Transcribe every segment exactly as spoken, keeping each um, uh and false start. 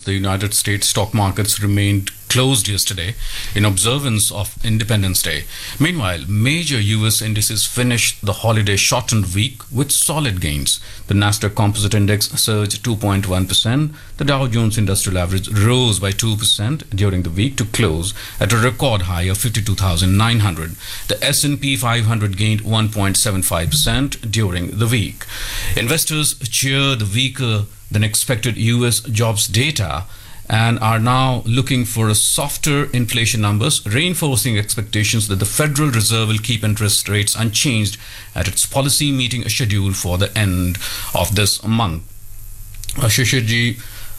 the United States stock markets remained closed yesterday in observance of Independence Day. Meanwhile, major U S indices finished the holiday shortened week with solid gains. The Nasdaq Composite Index surged two point one percent. The Dow Jones Industrial Average rose by two percent during the week to close at a record high of fifty-two thousand nine hundred. The S and P five hundred gained one point seven five percent during the week. Investors cheer the weaker than expected U S jobs data and are now looking for a softer inflation numbers, reinforcing expectations that the Federal Reserve will keep interest rates unchanged at its policy meeting scheduled for the end of this month. Shishirji,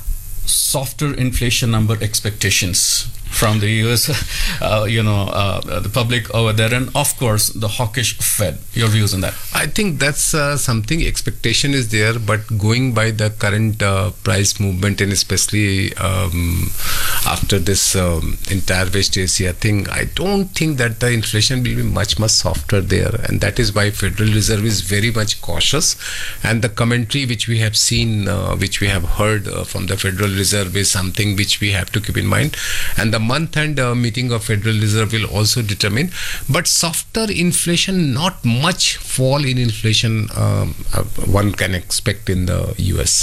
softer inflation number expectations from the U S, uh, you know, uh, the public over there, and of course the hawkish Fed. Your views on that? I think that's uh, something, expectation is there, but going by the current uh, price movement, and especially um, after this um, entire West Asia thing, I don't think that the inflation will be much much softer there, and that is why Federal Reserve is very much cautious. And the commentary which we have seen, uh, which we have heard uh, from the Federal Reserve is something which we have to keep in mind. And the month end uh, meeting of Federal Reserve will also determine, but softer inflation, not much fall in inflation um, uh, one can expect in the U S.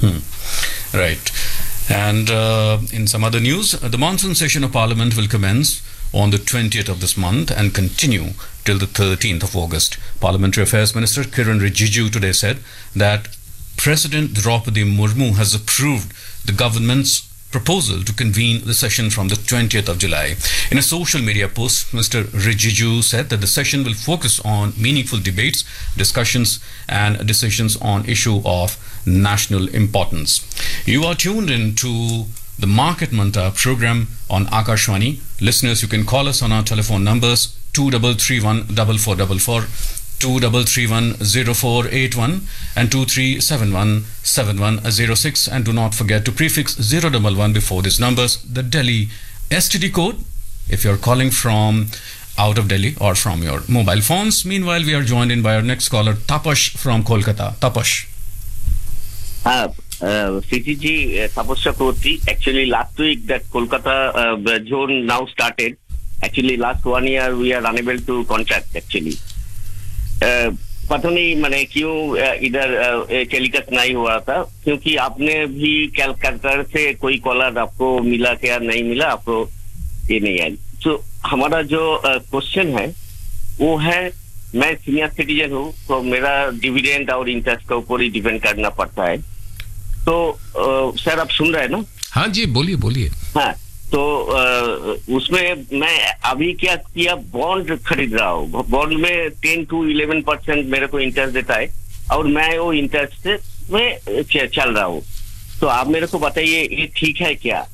Hmm. Right. And uh, in some other news, the monsoon session of Parliament will commence on the twentieth of this month and continue till the thirteenth of August. Parliamentary Affairs Minister Kiran Rijiju today said that President Draupadi Murmu has approved the government's proposal to convene the session from the twentieth of July. In a social media post, Mister Rijiju said that the session will focus on meaningful debates, discussions and decisions on issue of national importance. You are tuned in to the Market Manta program on Akashwani. Listeners, you can call us on our telephone numbers two three three one four four four four, two three three one zero four eight one and two three seven one seven one zero six, and do not forget to prefix zero one one before these numbers, the Delhi S T D code if you're calling from out of Delhi or from your mobile phones. Meanwhile, we are joined in by our next caller, Tapash from Kolkata. Tapash. Uh, uh, C T G, uh, Tapash Chakraborty. Actually, last week that Kolkata uh, zone now started. Actually, last one year we are unable to contact actually. Uh, पता नहीं मैंने क्यों इधर telecast नहीं हुआ था, क्योंकि आपने भी कैलकाटा से कोई कॉलर आपको मिला क्या नहीं मिला, आपको ये नहीं है. तो हमारा जो क्वेश्चन है वो है, मैं सीनियर सिटीजन हूँ तो मेरा डिविडेंड और इंटरेस्ट के ऊपर ही डिपेंड करना पड़ता है. तो सर आप सुन रहे हैं ना? हाँ जी, बोलिए बोलिए. हाँ, तो उसमें मैं अभी क्या किया, बॉन्ड खरीद रहा हूँ. बॉन्ड में टेन टू इलेवन परसेंट मेरे को इंटरेस्ट देता है और मैं वो इंटरेस्ट से मैं चल रहा हूँ. तो आप मेरे को बताइए ये ठीक है क्या?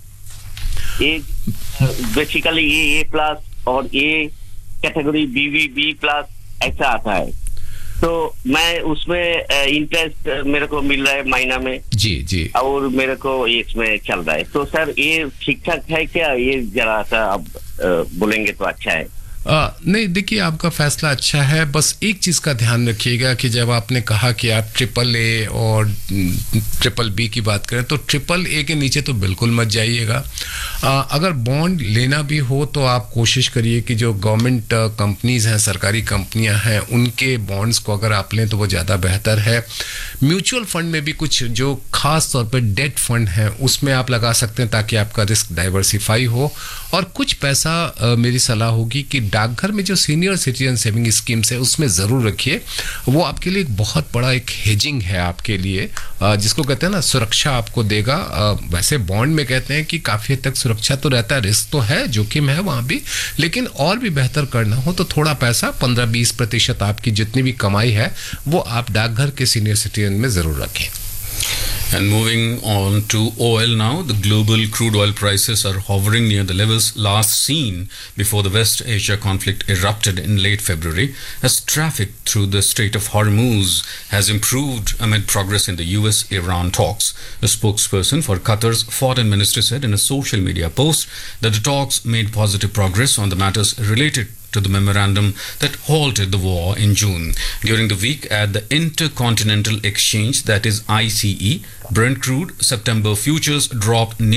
ये बेसिकली ये ए प्लस और A category B we B plus ऐसा आता है. तो मैं उसमें इंटरेस्ट मेरे को मिल रहा है महीना में जी जी, और मेरे को इसमें चल रहा है. तो सर ये ठीक ठाक है क्या? ये जरा सा आप बोलेंगे तो अच्छा है. आ, नहीं, देखिए आपका फैसला अच्छा है, बस एक चीज का ध्यान रखिएगा कि जब आपने कहा कि आप ट्रिपल ए और ट्रिपल बी की बात करें तो ट्रिपल ए के नीचे तो बिल्कुल मत जाइएगा. अगर बॉन्ड लेना भी हो तो आप कोशिश करिए कि जो गवर्नमेंट कंपनीज हैं, सरकारी कंपनियां हैं, उनके बॉन्ड्स को अगर आप लें तो वो ज़्यादा बेहतर है. म्यूचुअल फंड में भी कुछ जो खास तौर पर डेट फंड है उसमें आप लगा सकते हैं ताकि आपका रिस्क डाइवर्सिफाई हो. और कुछ पैसा आ, मेरी सलाह होगी कि डाकघर में जो सीनियर सिटीजन सेविंग स्कीम्स है उसमें ज़रूर रखिए. वो आपके लिए एक बहुत बड़ा एक हेजिंग है आपके लिए, आ, जिसको कहते हैं ना, सुरक्षा आपको देगा. आ, वैसे बॉन्ड में कहते हैं कि काफ़ी हद तक सुरक्षा तो रहता है, रिस्क तो है, जोखिम है वहाँ भी, लेकिन और भी बेहतर करना हो तो थोड़ा पैसा पंद्रह बीस प्रतिशत आपकी जितनी भी कमाई है वो आप डाकघर के सीनियर सिटीजन में ज़रूर रखें. And moving on to oil now, the global crude oil prices are hovering near the levels last seen before the West Asia conflict erupted in late February, as traffic through the Strait of Hormuz has improved amid progress in the U S Iran talks. A spokesperson for Qatar's foreign ministry said in a social media post that the talks made positive progress on the matters related to the memorandum that halted the war in June. During the week at the Intercontinental Exchange, that is I C E, Brent crude September futures dropped nearly